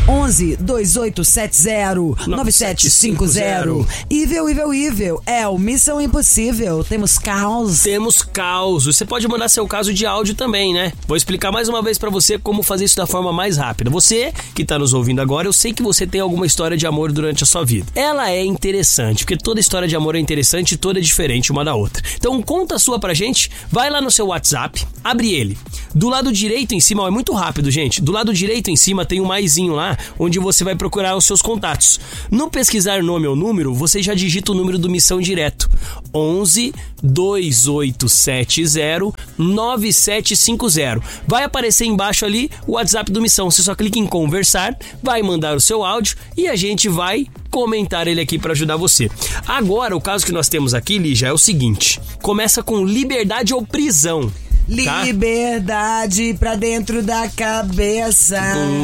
11-2870-9750. Evil, é o Missão Impossível. Temos caos. Temos caos. Você pode mandar seu caso de áudio também, né? Vou explicar mais uma vez pra você como fazer isso da forma mais rápida. Você que tá nos ouvindo agora, eu sei que você tem alguma história de amor durante a sua vida. Ela é interessante, porque toda história de amor é interessante e toda é diferente uma da outra. Então conta a sua pra gente, vai lá no seu WhatsApp, abre ele. Do lado direito em cima, ó, é muito rápido, gente. Do lado direito em cima tem um maisinho lá, onde você vai procurar os seus contatos. No pesquisar nome ou número, você já digita o número do Missão direto. 11-2870-9750. Vai aparecer embaixo ali o WhatsApp do Missão. Você só clica em conversar, vai mandar o seu áudio e a gente vai comentar ele aqui para ajudar você. Agora, o caso que nós temos aqui, Lígia, é o seguinte. Começa com liberdade ou prisão. Tá? Liberdade pra dentro da cabeça.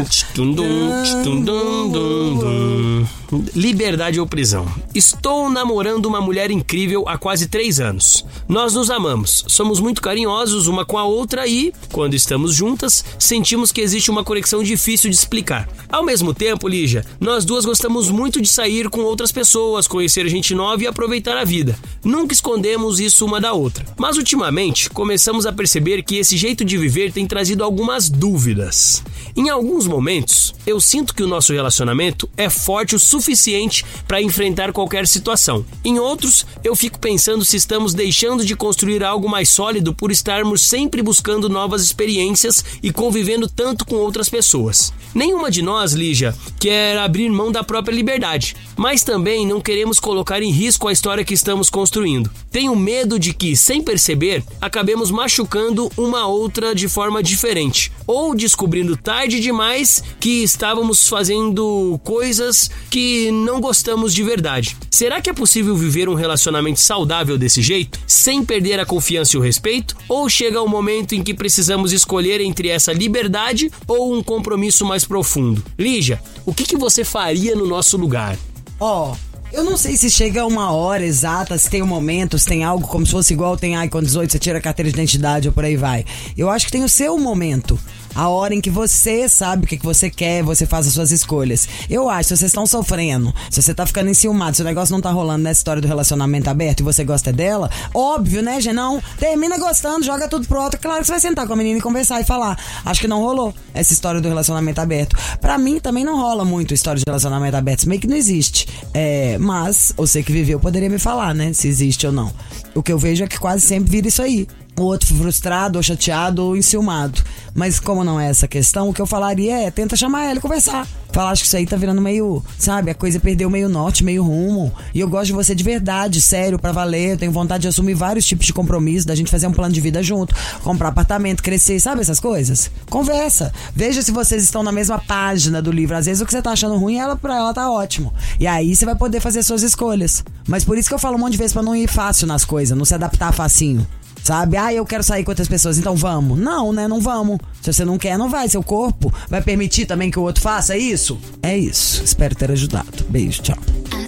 Liberdade ou prisão. Estou namorando uma mulher incrível há quase 3 anos. Nós nos amamos, somos muito carinhosos uma com a outra e, quando estamos juntas, sentimos que existe uma conexão difícil de explicar. Ao mesmo tempo, Lígia, nós duas gostamos muito de sair com outras pessoas, conhecer gente nova e aproveitar a vida. Nunca escondemos isso uma da outra. Mas ultimamente, começamos a perceber que esse jeito de viver tem trazido algumas dúvidas. Em alguns momentos, eu sinto que o nosso relacionamento é forte o suficiente para enfrentar qualquer situação. Em outros, eu fico pensando se estamos deixando de construir algo mais sólido por estarmos sempre buscando novas experiências e convivendo tanto com outras pessoas. Nenhuma de nós, Lígia, quer abrir mão da própria liberdade, mas também não queremos colocar em risco a história que estamos construindo. Tenho medo de que, sem perceber, acabemos machucando uma outra de forma diferente, ou descobrindo tarde demais que estávamos fazendo coisas que não gostamos de verdade. Será que é possível viver um relacionamento saudável desse jeito, sem perder a confiança e o respeito? Ou chega o momento em que precisamos escolher entre essa liberdade ou um compromisso mais profundo? Lígia, o que você faria no nosso lugar? Eu não sei se chega uma hora exata, se tem um momento, se tem algo como se fosse igual tem com 18, você tira a carteira de identidade ou por aí vai. Eu acho que tem o seu momento. A hora em que você sabe o que você quer, você faz as suas escolhas. Eu acho, se vocês estão sofrendo, se você tá ficando enciumado, se o negócio não tá rolando nessa história do relacionamento aberto e você gosta dela, óbvio, né, Genão? Termina gostando, joga tudo pro outro. Claro que você vai sentar com a menina e conversar e falar. Acho que não rolou essa história do relacionamento aberto. Pra mim, também não rola muito a história de relacionamento aberto. Meio que não existe. Mas, você que viveu poderia me falar, né, se existe ou não. O que eu vejo é que quase sempre vira isso aí. O outro frustrado, ou chateado, ou enciumado. Mas como não é essa questão, o que eu falaria é, tenta chamar ela e conversar. Falar, acho que isso aí tá virando meio, sabe, a coisa perdeu meio norte, meio rumo. E eu gosto de você de verdade, sério, pra valer. Eu tenho vontade de assumir vários tipos de compromisso, da gente fazer um plano de vida junto, comprar apartamento, crescer, sabe essas coisas? Conversa. Veja se vocês estão na mesma página do livro. Às vezes o que você tá achando ruim, pra ela tá ótimo. E aí você vai poder fazer suas escolhas. Mas por isso que eu falo um monte de vezes pra não ir fácil nas coisas, não se adaptar facinho. Sabe? Eu quero sair com outras pessoas, então vamos. Não, né? Não vamos. Se você não quer, não vai. Seu corpo vai permitir também que o outro faça isso? É isso. Espero ter ajudado. Beijo, tchau.